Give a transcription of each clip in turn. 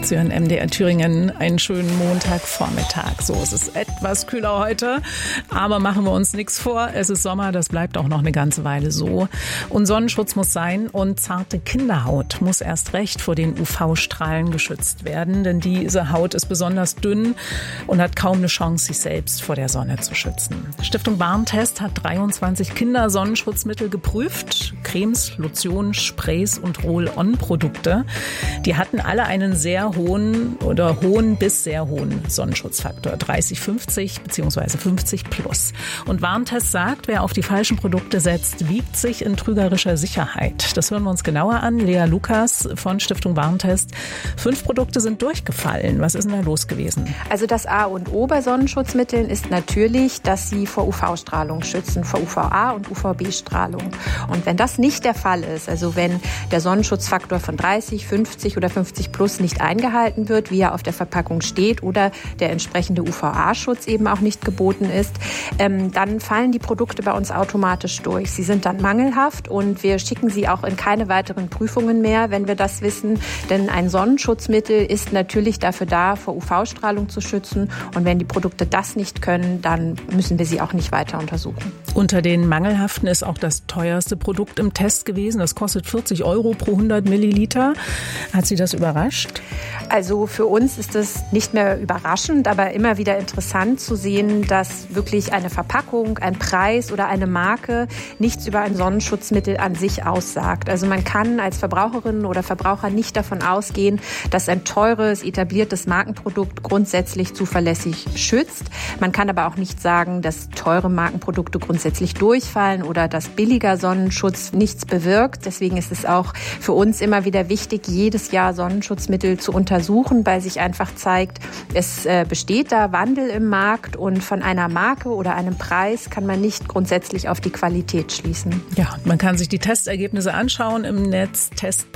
Sie hören MDR Thüringen, einen schönen Montagvormittag. So, es ist etwas kühler heute, aber machen wir uns nichts vor. Es ist Sommer, das bleibt auch noch eine ganze Weile so. Und Sonnenschutz muss sein und zarte Kinderhaut muss erst recht vor den UV-Strahlen geschützt werden, denn diese Haut ist besonders dünn und hat kaum eine Chance, sich selbst vor der Sonne zu schützen. Stiftung Warentest hat 23 Kindersonnenschutzmittel geprüft, Cremes, Lotionen, Sprays und Roll-on-Produkte. Die hatten alle einen sehr hohen bis sehr hohen Sonnenschutzfaktor, 30, 50 bzw. 50 plus. Und Warentest sagt, wer auf die falschen Produkte setzt, wiegt sich in trügerischer Sicherheit. Das hören wir uns genauer an. Lea Lukas von Stiftung Warentest. 5 Produkte sind durchgefallen. Was ist denn da los gewesen? Also das A und O bei Sonnenschutzmitteln ist natürlich, dass sie vor UV-Strahlung schützen, vor UVA und UVB-Strahlung. Und wenn das nicht der Fall ist, also wenn der Sonnenschutzfaktor von 30, 50 oder 50 plus nicht eingehalten wird, wie er auf der Verpackung steht, oder der entsprechende UVA-Schutz eben auch nicht geboten ist, dann fallen die Produkte bei uns automatisch durch. Sie sind dann mangelhaft und wir schicken sie auch in keine weiteren Prüfungen mehr, wenn wir das wissen. Denn ein Sonnenschutzmittel ist natürlich dafür da, vor UV-Strahlung zu schützen. Und wenn die Produkte das nicht können, dann müssen wir sie auch nicht weiter untersuchen. Unter den mangelhaften ist auch das teuerste Produkt im Test gewesen. Das kostet 40 € pro 100 Milliliter. Hat Sie das überrascht? Also für uns ist es nicht mehr überraschend, aber immer wieder interessant zu sehen, dass wirklich eine Verpackung, ein Preis oder eine Marke nichts über ein Sonnenschutzmittel an sich aussagt. Also man kann als Verbraucherin oder Verbraucher nicht davon ausgehen, dass ein teures, etabliertes Markenprodukt grundsätzlich zuverlässig schützt. Man kann aber auch nicht sagen, dass teure Markenprodukte grundsätzlich durchfallen oder dass billiger Sonnenschutz nichts bewirkt. Deswegen ist es auch für uns immer wieder wichtig, jedes Jahr Sonnenschutzmittel zu untersuchen, weil sich einfach zeigt, es besteht da Wandel im Markt und von einer Marke oder einem Preis kann man nicht grundsätzlich auf die Qualität schließen. Ja, man kann sich die Testergebnisse anschauen im Netz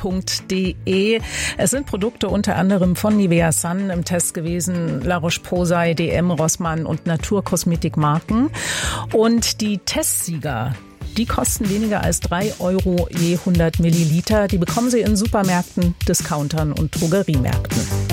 test.de. Es sind Produkte unter anderem von Nivea Sun im Test gewesen, La Roche-Posay, DM, Rossmann und Naturkosmetikmarken. Und die Testsieger, die kosten weniger als 3 € je 100 Milliliter. Die bekommen Sie in Supermärkten, Discountern und Drogeriemärkten.